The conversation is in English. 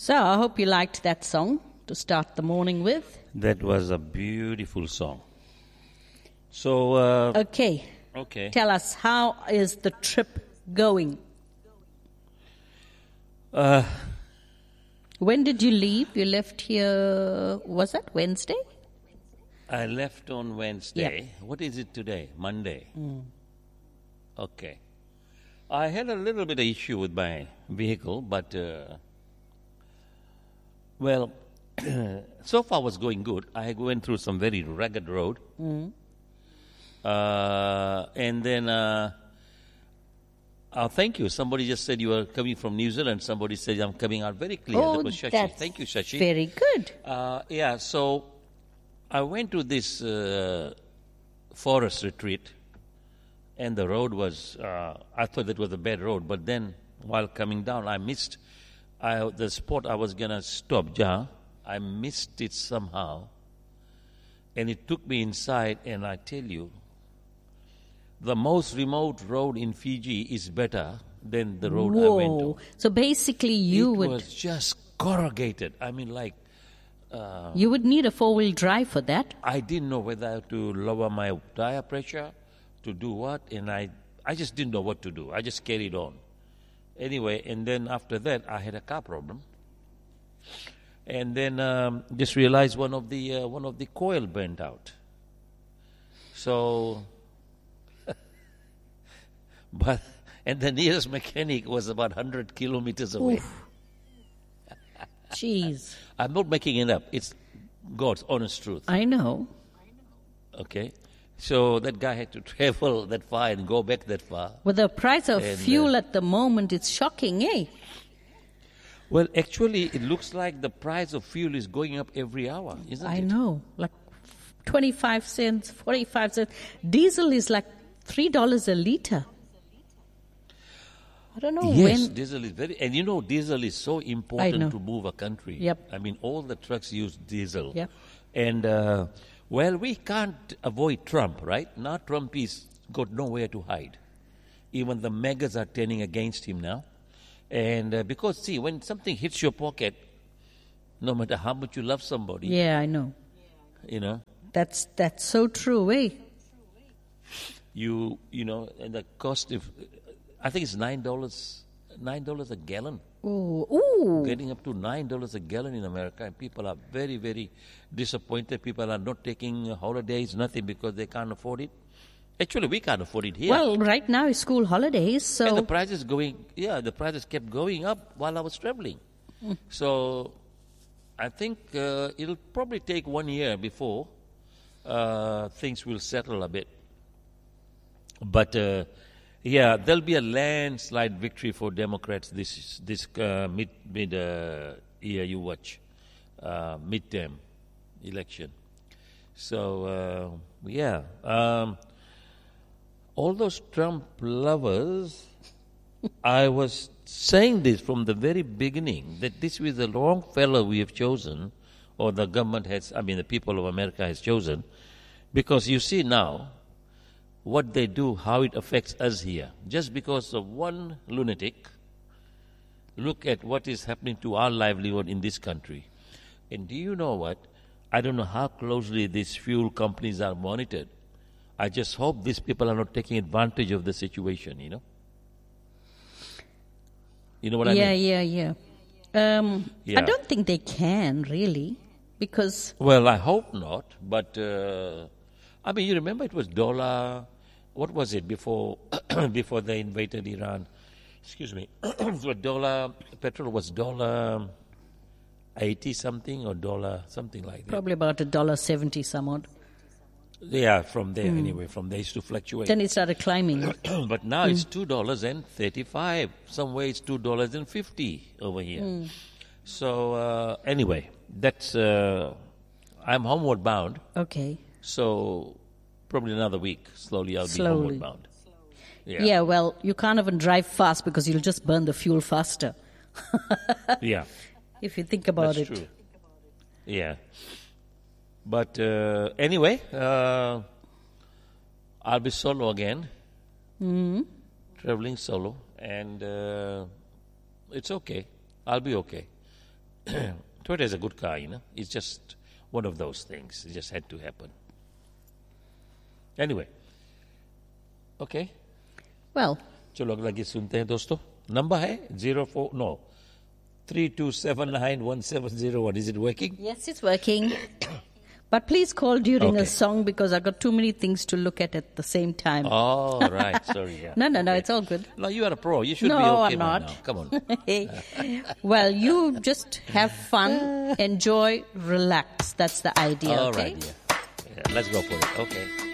So I hope you liked that song to start the morning with. That was a beautiful song. So, Okay. okay. Tell us, how is the trip going? When did you leave? You left here, was that Wednesday? I left on Wednesday. What is it today? Monday. Okay. I had a little bit of issue with my vehicle, but, well, so far was going good. I went through some very rugged road. And then, thank you. Somebody just said you were coming from New Zealand. Somebody said I'm coming out very clear. Oh, that was Shashi. that's Thank you, Shashi. very good. Yeah, so I went to this forest retreat, and the road was, I thought that was a bad road, but then while coming down, I missed the spot I was going to stop, I missed it somehow, and it took me inside, and I tell you, the most remote road in Fiji is better than the road I went on. So basically It was just corrugated. I mean, like, you would need a four-wheel drive for that. I didn't know whether to lower my tire pressure, to do what, and I just didn't know what to do. I just carried on. Anyway, and then after that, I had a car problem. And then just realized one of the coil burnt out. So, and the nearest mechanic was about 100 kilometers away. Jeez. I'm not making it up. It's God's honest truth. I know. Okay. So that guy had to travel that far and go back that far. With the price of And, fuel at the moment, it's shocking, eh? Well, actually, it looks like the price of fuel is going up every hour, isn't it? I know. Like 25 cents, 45 cents. Diesel is like $3 a liter. I don't know Yes, when. diesel is very, and you know, diesel is so important to move a country. Yep. I mean, all the trucks use diesel. Yep. And, well, we can't avoid Trump, right? Now Trump is got nowhere to hide. Even the MAGAs are turning against him now. And because, see, when something hits your pocket, no matter how much you love somebody, Yeah, I know. you know, That's so true, eh? you know, and the cost of, I think it's $9 a gallon. Ooh. Getting up to $9 a gallon in America, and people are very, very disappointed. People are not taking holidays, nothing, because they can't afford it. Actually, we can't afford it here. Well, right now is school holidays, so And the prices the prices kept going up while I was traveling. So I think it'll probably take 1 year before things will settle a bit. But yeah, there'll be a landslide victory for Democrats this mid year you watch, midterm election. So yeah, all those Trump lovers, I was saying this from the very beginning, that this was the wrong fellow we have chosen, or the government has, I mean the people of America has chosen, because you see now what they do, how it affects us here. Just because of one lunatic, look at what is happening to our livelihood in this country. And do you know what? I don't know how closely these fuel companies are monitored. I just hope these people are not taking advantage of the situation, you know? You know what I mean? Yeah. Yeah. I don't think they can, really, because... Well, I hope not, but I mean, you remember it was $1, what was it before before they invaded Iran? Excuse me. So petrol was $1.80 something or $1 something like that. Probably about $1.70 some odd. Yeah, from there anyway, from there it used to fluctuate. Then it started climbing. But now it's $2.35. Somewhere it's $2.50 over here. So anyway, that's I'm homeward bound. Okay. So probably another week, slowly I'll be homeward bound. Yeah, well, you can't even drive fast because you'll just burn the fuel faster. Yeah. If you think about That's it. true. Yeah. But anyway, I'll be solo again. Traveling solo. And it's okay. I'll be okay. Toyota is a good car, It's just one of those things. It just had to happen. Anyway. Okay. Well, चलो अगला सुनते हैं दोस्तों. Number है 32791701. Is it working? yes, it's working. But please call during Okay. a song because I've got too many things to look at the same time. Oh, right. Sorry. Yeah. No, Okay. it's all good. No, you are a pro. You should No, be okay I'm by not. now. Come on. Well, you just have fun, enjoy, relax. That's the idea, All okay? right. Yeah. Let's go for it. Okay.